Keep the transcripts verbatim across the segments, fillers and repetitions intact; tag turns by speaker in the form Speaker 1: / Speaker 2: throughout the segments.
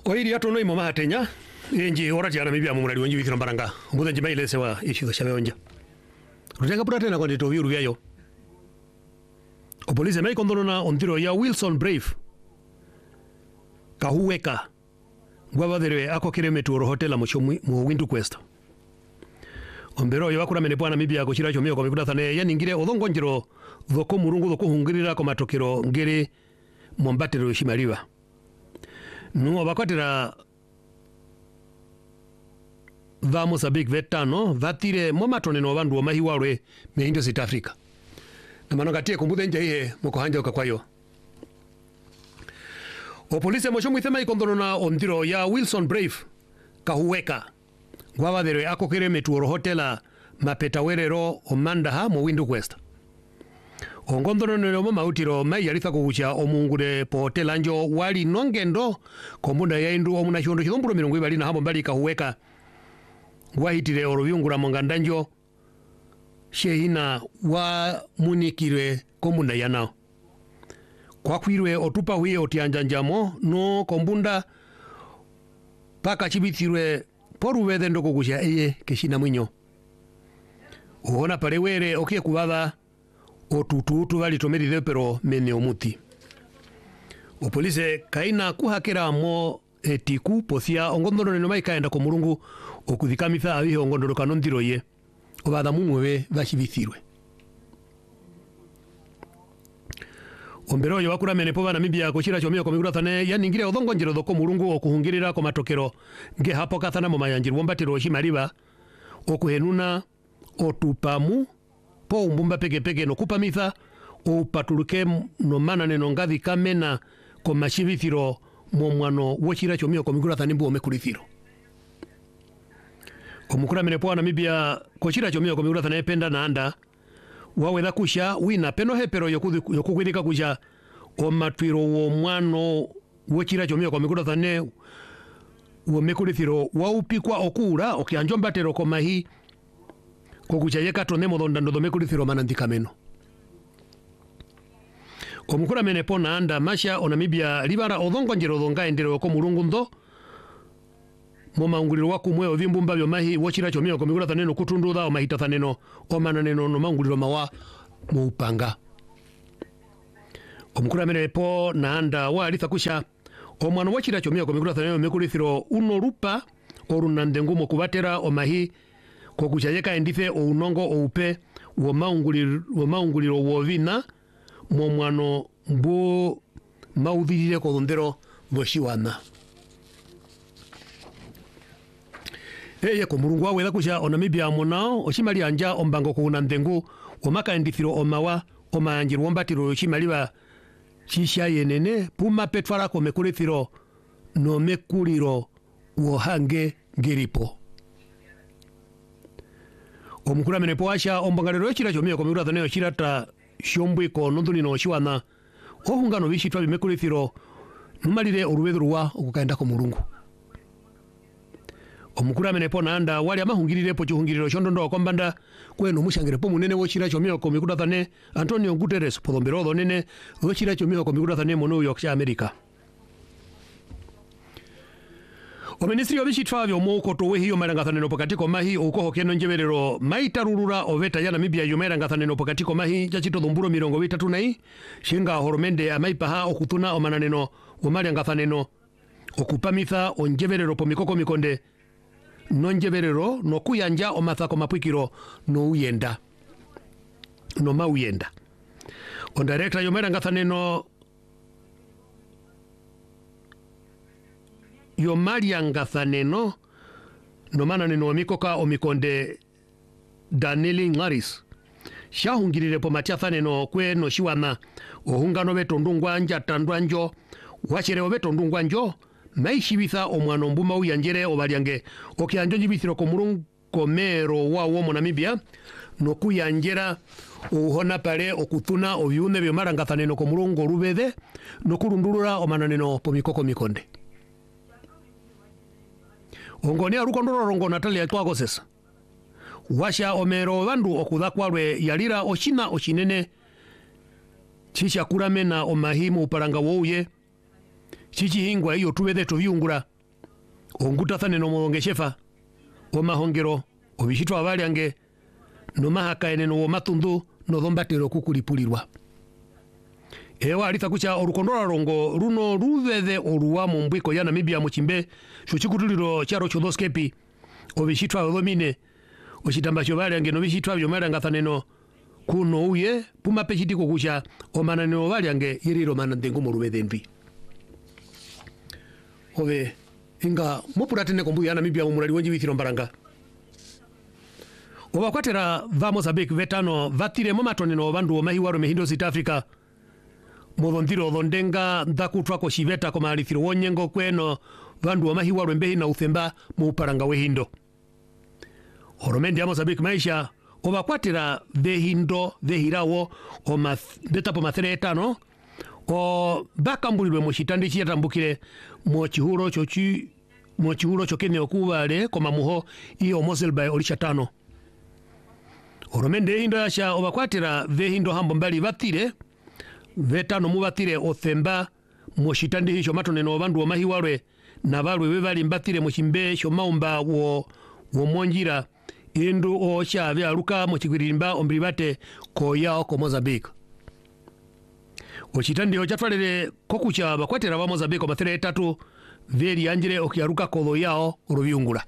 Speaker 1: Oiri ato no imoma hatenya enji orati ana mibya mu muradi wanji wikira mbaranga mbuza njima ile sewa ishizo shabe onja rutenga purate na kwa ndito viru vyayo o police mai kondono na ondiro ya Wilson Brave kahuweka gwabadhere ako kiremeturo hotela mushomu mu Windu Quest ombero yo akura menepwana mibya ko chiracho myo ko mikudathane yaningire odongonjero dhoko murungu dhoko hungirira ko matokero ngere mombatero shimaliwa nuo bakwatira va Mozambique vetano vatire momatone no bandu omahiwarwe me Indo South Africa na manogatie kumbude nje ihe moko hanja ukakwayo o police mo shomu ithema ikondono na ondiro ya Wilson Brave kahuweka gwabadhere ako kire metuoro hotela mapeta werero omanda ha mo Windu Quest ongondono nero mo mautiro mai yalitha kugucha omungure po hotela njo wali nongendo kombunda ya indu omuna chondo chithomburo mirongo ibali na habo mbali kahuweka wahitire orovyungura mongandanjo shehina wa munikire kombunda yanao kwa kwirwe otupa huye otianjanjamo no kombunda paka chibithirwe poru wethe ndoko kushia eye keshina mwinyo uona parewere okie kubaba otututu vali tomerithe pero mene omuti o police kaina kuhakera mo etiku pothia ongondono neno mai kaenda ko murungu okuthikamisa abihe ongondono kanondiro ye obada mumwe vashibithirwe ombero yo wakura mene poba na mibya ko chira chomyo ko migurathane yaningire odongonjero dhoko murungu okuhungirira ko matokero nge hapo kathana mo mayanjiri wombatiro shimaliba okuhenuna otupamu po umbumba peke peke no kupamitha o patuluke no manane no ngathi kamena ko mashibithiro mo mwano wochira chomyo ko migurathane mbu omekulithiro omukura mene poa na mibya ko chira chomyo ko migurathane penda na anda wawetha kusha wina peno hepero yokukwithika kusha o matwiro wo mwano wochira chomyo ko migurathane wo mekulithiro wa upikwa okura okianjombatero ko mahi kokuchayeka tone modondando domekulithiro manandikameno omukura mene pona anda masha onamibia libara odongonjero donga endero ko murungu ndo mo maunguliro wa kumwe ovimbumba byo mahi wochira chomyo ko migurathane no kutundudha o mahitathaneno o mananeno no maunguliro mawa mu upanga omukura mene po na anda wa alitha kusha omwana wochira chomyo ko migurathane no mekulithiro uno rupa orunandengu mo kubatera o mahi kokuchayeka endife o unongo o upe wo maunguliro wo maunguliro wo vina mo mwano mbo maudhirire ko dondero boshiwana eye ko murungu wa wetha kusha onamibia monao oshimali anja ombango ko unandengu o maka endifiro o mawa o mayanjiro wombatiro shimaliba shisha yenene puma petwara ko mekulithiro no mekuliro wo hange ngiripo omukura mene poasha ombangalero chira chomyo ko migurathane chirata shombwe ko nonduni no shiwana ohungano bishitwa bimekulithiro numalire orubethurwa okukaenda ko murungu omukura mene pona anda wali amahungirire po chuhungiriro chondondo kombanda kweno mushangire po munene wo chira chomyo ko migurathane Antonio Guterres podombero donene wo chira chomyo ko migurathane mo New York cha America o ministry obishitwa byo moko to wehiyo marangathaneno pakati ko mahi uko keno njeberero maitarurura oveta yana mibya yo marangathaneno pakati ko mahi chachito dhumburo mirongo itatu nai shinga horomende amaipaha okutuna omananeno o marangathaneno okupamitha onjeberero po mikoko mikonde no njeberero no kuyanja o mathako mapwikiro no uyenda no mauyenda on director yo marangathaneno yo mariangathaneno no mananeno mikoka omikonde Danieli Ngaris shahungirire po matiathaneno kwe no shiwana ohungano betondungwa nja tandwanjo wachere obetondungwa njo maishibitha omwano mbuma uyanjere obalyange okianjo njibithiro ko murungu komero wawo mo Namibia no kuyanjera uhona pale okutuna obyune byo marangathaneno ko murungu rubethe no kurundurura omananeno po mikoko mikonde ongoni arukondoro rongo Natalia twako sesa washa omero bandu okudhakwarwe yalira oshina oshinene chisha kuramena omahimu uparanga wouye chichi hingwa iyo tubethe tuvyungura onguta thane no mongeshefa o mahongero o bishitwa abalyange no mahakaene no matundu no dhombatero kukulipulirwa ewa alita kucha orukondora rongo runo ruveve oruwa mu mbwiko ya Namibia mu chimbe shuchikutuliro charo chodoskepi o bishitwa odhomine o chitamba chobalyange no bishitwa byomaranga thaneno kuno uye puma pechitiko kucha o mananeno balyange yiriro manandengo mu rubedendwi ove inga mupuratene kombu ya Namibia mu murali wonji withiro mbaranga obakwatera va Mozambique vetano vatire mo matoneno bandu o mahiwaro mehindo South Africa modondiro dhondenga ndakutwa ko shiveta ko malithiro wonyengo kweno vandu o mahiwaro mbehi na uthemba mu paranga wehindo oromendi ya Mozambique maisha obakwatera vehindo vehirawo o beta po mathere etano o bakambulirwe mu shitandi chiyatambukire mu chihuro chochi mu chihuro chokene okubale koma muho iyo Moselbay olisha tano oromende hindo yasha obakwatira vehindo hambo mbali batire vetano mubatire othemba mu shitandi hicho matoneno bandu o mahiwarwe na balwe bebali mbatire mu chimbe sho maumba wo wo monjira indu o cha byaruka mu kigwirimba ombribate ko yao ko Mozambique ochitandi ochatwalere kokucha bakwatera ba Mozambique mathere etatu veri anjire okyaruka ko yao rubyungura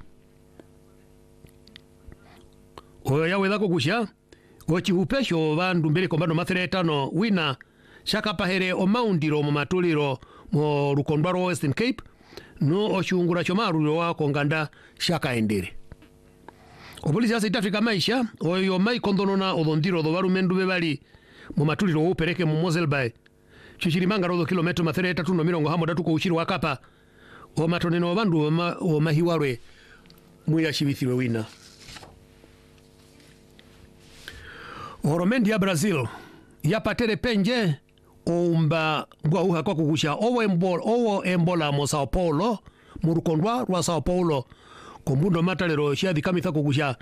Speaker 1: oyo yaweza kokusha ochihupesho bandu mbere kombano mathere etano wina shaka pahere o maundiro mu matuliro mo rukondwaro Western Cape no ochungura chomaruliro wa konganda shaka endere opolisi ya South Africa maisha oyo mai kondonona odondiro do barumendu bebali mu matuliro upereke mu Moselbay chichirimanga rodo kilometro mathere etatu no mirongo hamo datu ko uchiru wakapa o matoneno bandu o, ma, o mahiwarwe muya shibithirwe wina oromendi ya Brazil ya patere penje omba gwa uha kwa kukusha owo embola owo embola mo Sao Paulo mu rukondwa rwa Sao Paulo kombundo matalero shiadhi kamitha kukusha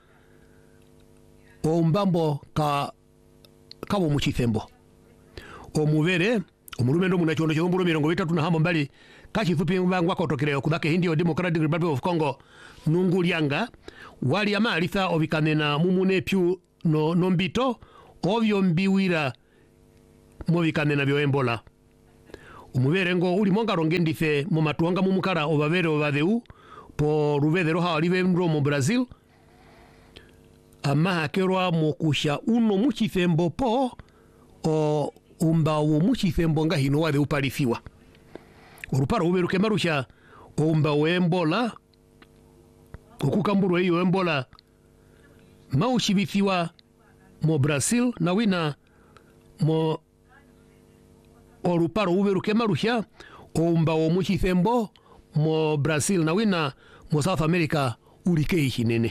Speaker 1: ombambo ka kabo muchithembo omuvere omurumendo munachondo chomburo mirongo itatu na hambo mbali kachi thupi mbangwa kotokireo kudake Hindio Democratic Republic of Congo nungulianga wali ama alitha obikanena mumune pyu no nombito ovyo mbiwira mobikanena byo embola umubere ngo uli monga rongendife mu matuanga mu mukara obavere obadeu po ruvedero ha live mu Brazil ama hakerwa mokusha uno muchithembo po o umba wo muchithembo nga hino wade uparifiwa uruparo uberuke marusha umba wembola okukamburu eyo embola maushibithiwa mo Brazil na wina mo oruparo uberuke marusha umba wo muchithembo mo Brazil na wina mo South America urikei hinene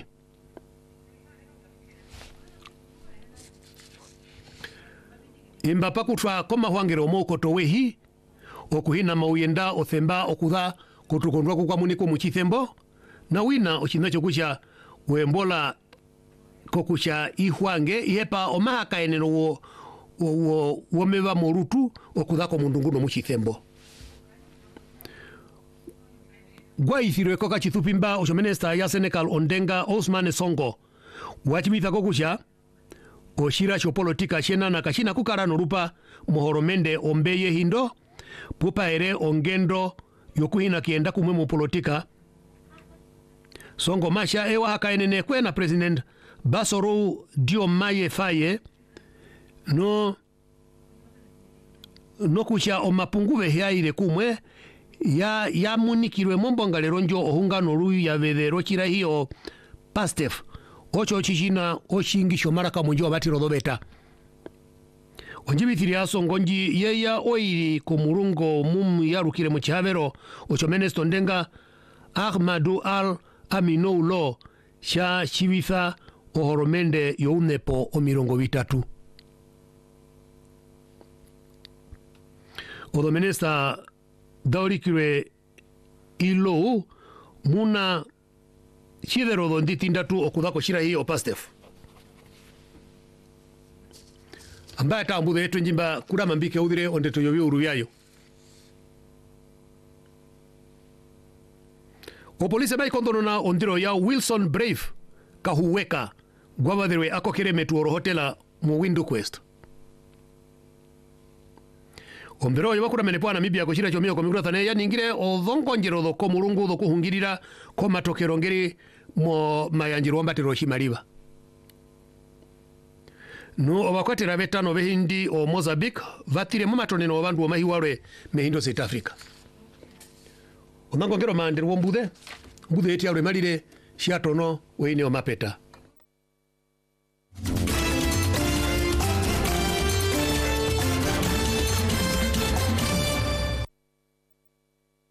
Speaker 1: imba pakutwa koma hwangero moko towehi okuhina mauyenda othemba okudha kutukondwa kwa muniko muchithembo na wina ochinacho kucha wembola kokucha ihwange ihepa omahaka eneno wo wo womeba morutu okudha ko mundunguno muchithembo gwa ithirwe koka chithupimba ochomenesta ya Senegal Ondenga Ousmane Sonko wachimitha kokucha oshira cho politika chena na kachina kukara norupa mohoromende ombeye hindo pupa ere ongendo yokuhina kienda kumwe mu politika Sonko masha ewa hakaenene kwena president Bassirou Diomaye Faye no no kucha omapunguve yaire kumwe ya ya munikirwe mombonga leronjo ohungano ruyu ya vedero chira hiyo Pastef ocho chichina oshingisho maraka munjo abati rodobeta onjibithiri aso ngonji yeya oiri kumurungo mum yarukire mu chavero ocho menesto ndenga Ahmadou Al Aminou Lo sha chibitha ohoromende younepo o mirongo bitatu odomenesta daurikire ilo muna chidero dondi tindatu okudako shira hiyo Pastef ambaye tambude yetu njimba kurama mbike udhire ondeto yobi uruyayo o polisi mai kondono na ondiro ya Wilson Brave kahuweka gwavathirwe akokere metuoro hotela mu Windquest ombero yo bakura menepo Namibia kushira chomio komigura thane ya ningire othongonjero tho komurungu tho kuhungirira ko matokero ngeri mo mayanjiro mbatiro himaliba no obakwatira betano behindi o Mozambique vatire mu matoneno bandu o mahiwarwe mehindo South Africa onangongero mandiro mbuthe mbuthe eti aure malire shiatono weine o mapeta